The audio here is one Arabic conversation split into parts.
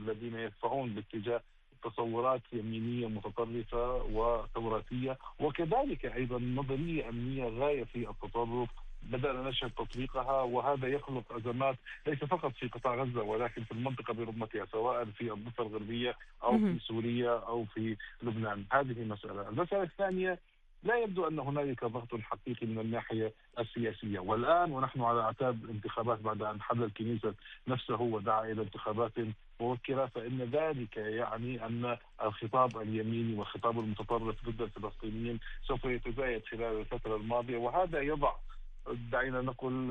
الذين يدفعون باتجاه تصورات يمينية متطرفة وتوراتية، وكذلك أيضا نظرية أمنية غاية في التطرف بدأنا نشهد تطبيقها، وهذا يخلق أزمات ليس فقط في قطاع غزة ولكن في المنطقة برمتها، سواء في الضفة الغربية أو في سوريا أو في لبنان. هذه مسألة. المسألة الثانية، لا يبدو أن هنالك ضغط حقيقي من الناحية السياسية، والآن ونحن على أعتاب انتخابات بعد أن حل الكنيسة نفسه ودعا إلى انتخابات مبكرة، فإن ذلك يعني أن الخطاب اليميني والخطاب المتطرف ضد الفلسطينيين سوف يتزايد خلال الفترة الماضية، وهذا يضع، دعينا نقول،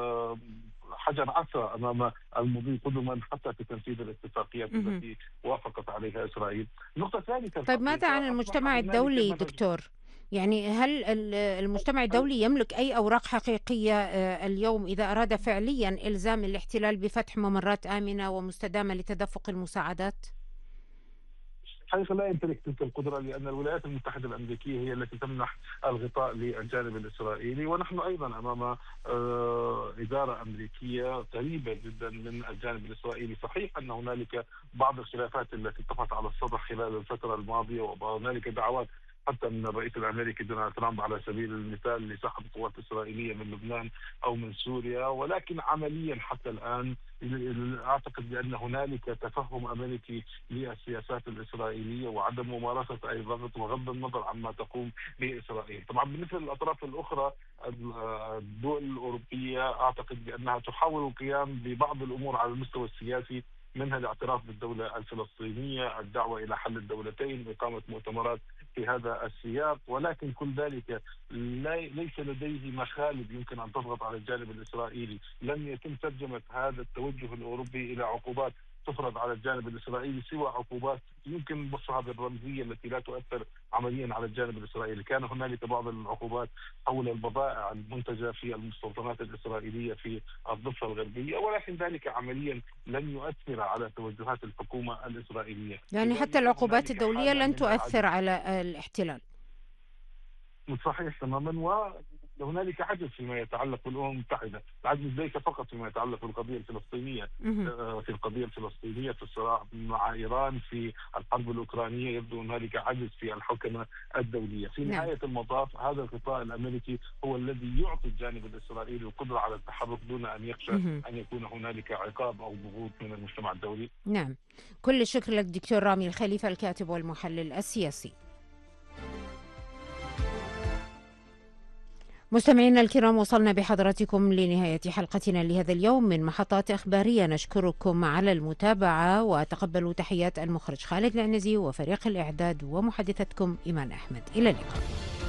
حجر عثرة أمام المضي قدما حتى في تنفيذ الاتفاقيات التي وافقت عليها إسرائيل. النقطة الثالثة، طيب ماذا عن المجتمع الدولي دكتور؟ يعني هل المجتمع الدولي يملك أي أوراق حقيقية اليوم إذا أراد فعليا إلزام الاحتلال بفتح ممرات آمنة ومستدامة لتدفق المساعدات؟ حقيقة لا يمتلك تلك القدرة، لأن الولايات المتحدة الأمريكية هي التي تمنح الغطاء للجانب الإسرائيلي، ونحن أيضا أمام إدارة أمريكية قريبة جدا من الجانب الإسرائيلي. صحيح أن هنالك بعض الخلافات التي طفت على السطح خلال الفترة الماضية، وهنالك دعوات حتى من الرئيس الامريكي دونالد ترامب على سبيل المثال لسحب قوات اسرائيليه من لبنان او من سوريا، ولكن عمليا حتى الان اعتقد بان هنالك تفهم امريكي للسياسات الاسرائيليه وعدم ممارسه اي ضغط وغض النظر عما تقوم به اسرائيل. طبعا بالنسبه للاطراف الاخرى، الدول الاوروبيه اعتقد بانها تحاول القيام ببعض الامور على المستوى السياسي، منها الاعتراف بالدولة الفلسطينية، الدعوة إلى حل الدولتين، إقامة مؤتمرات في هذا السياق، ولكن كل ذلك ليس لديه مخالب يمكن أن تضغط على الجانب الإسرائيلي. لم يتم ترجمة هذا التوجه الأوروبي إلى عقوبات تفرض على الجانب الإسرائيلي، سوى عقوبات يمكن نصفها بالرمزية التي لا تؤثر عمليا على الجانب الإسرائيلي. كان هنالك بعض العقوبات حول البضائع المنتجة في المستوطنات الإسرائيلية في الضفة الغربية، ولكن ذلك عمليا لن يؤثر على توجهات الحكومة الإسرائيلية. يعني حتى العقوبات الدولية لن تؤثر على الاحتلال. صحيح تماما. وهنالك عجز فيما يتعلق بالأمم المتحدة، العجز ليس فقط فيما يتعلق بالقضية الفلسطينية، في القضية الفلسطينية، في الصراع مع إيران، في الحرب الأوكرانية، يبدو هنالك عجز في الحوكمة الدولية. في نهاية المطاف هذا الغطاء الأمريكي هو الذي يعطي الجانب الإسرائيلي القدرة على التحرك دون أن يخشى أن يكون هنالك عقاب أو ضغوط من المجتمع الدولي. نعم، كل الشكر لك دكتور رامي الخليفة، الكاتب والمحلل السياسي. مستمعينا الكرام، وصلنا بحضراتكم لنهاية حلقتنا لهذا اليوم من محطات إخبارية. نشكركم على المتابعة وتقبلوا تحيات المخرج خالد العنزي وفريق الإعداد ومحدثتكم إيمان أحمد. إلى اللقاء.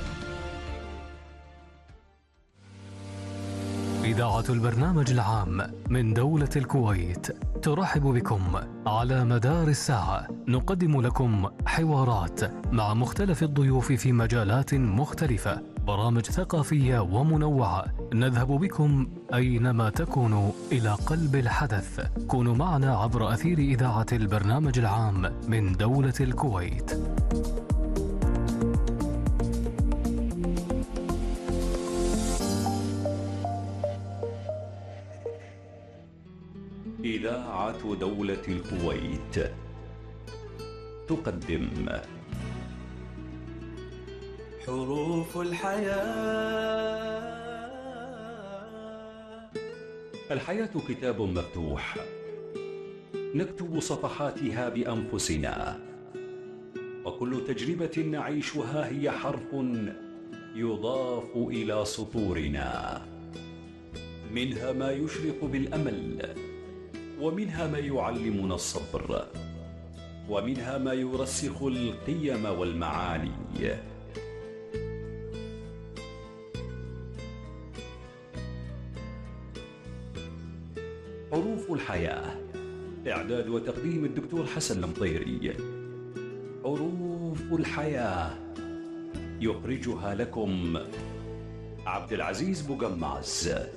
إذاعة البرنامج العام من دولة الكويت ترحب بكم. على مدار الساعة نقدم لكم حوارات مع مختلف الضيوف في مجالات مختلفة، برامج ثقافية ومنوعة. نذهب بكم أينما تكونوا إلى قلب الحدث. كونوا معنا عبر أثير إذاعة البرنامج العام من دولة الكويت. إذاعة دولة الكويت تقدم حروف الحياة. الحياة كتاب مفتوح نكتب صفحاتها بأنفسنا، وكل تجربة نعيشها هي حرف يضاف إلى سطورنا. منها ما يشرق بالأمل، ومنها ما يعلمنا الصبر، ومنها ما يرسخ القيم والمعاني. حروف الحياة، إعداد وتقديم الدكتور حسن المطيري. حروف الحياة يخرجها لكم عبد العزيز بوغماز.